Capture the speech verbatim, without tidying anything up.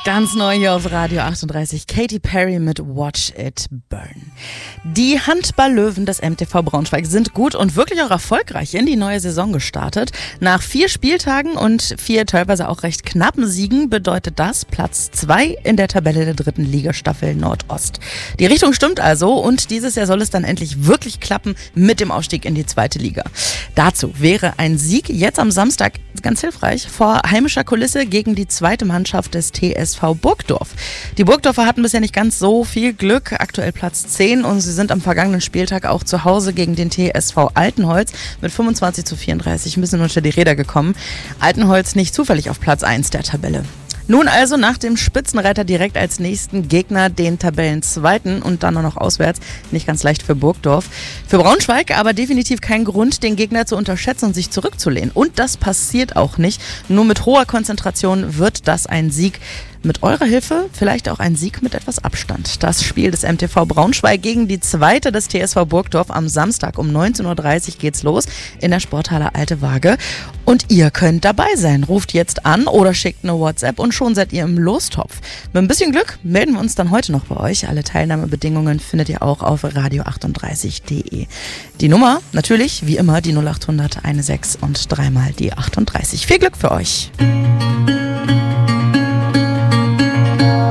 Ganz neu hier auf Radio achtunddreißig, Katy Perry mit Watch It Burn. Die Handball-Löwen des M T V Braunschweig sind gut und wirklich auch erfolgreich in die neue Saison gestartet. Nach vier Spieltagen und vier teilweise auch recht knappen Siegen bedeutet das Platz zwei in der Tabelle der dritten Ligastaffel Nordost. Die Richtung stimmt also und dieses Jahr soll es dann endlich wirklich klappen mit dem Aufstieg in die zweite Liga. Dazu wäre ein Sieg jetzt am Samstag ganz hilfreich vor heimischer Kulisse gegen die zweite Mannschaft des T S V Burgdorf. Die Burgdorfer hatten bisher nicht ganz so viel Glück, aktuell Platz zehn, und sie sind am vergangenen Spieltag auch zu Hause gegen den T S V Altenholz mit fünfundzwanzig zu vierunddreißig ein bisschen unter die Räder gekommen. Altenholz nicht zufällig auf Platz eins der Tabelle. Nun also nach dem Spitzenreiter direkt als nächsten Gegner den Tabellenzweiten und dann auch noch auswärts. Nicht ganz leicht für Burgdorf. Für Braunschweig aber definitiv kein Grund, den Gegner zu unterschätzen und sich zurückzulehnen. Und das passiert auch nicht. Nur mit hoher Konzentration wird das ein Sieg. Mit eurer Hilfe vielleicht auch ein Sieg mit etwas Abstand. Das Spiel des M T V Braunschweig gegen die zweite des T S V Burgdorf am Samstag um neunzehn Uhr dreißig geht's los in der Sporthalle Alte Waage. Und ihr könnt dabei sein. Ruft jetzt an oder schickt eine WhatsApp und schon seid ihr im Lostopf. Mit ein bisschen Glück melden wir uns dann heute noch bei euch. Alle Teilnahmebedingungen findet ihr auch auf radio achtunddreißig punkt de. Die Nummer natürlich wie immer die null acht hundert sechzehn und dreimal die achtunddreißig. Viel Glück für euch!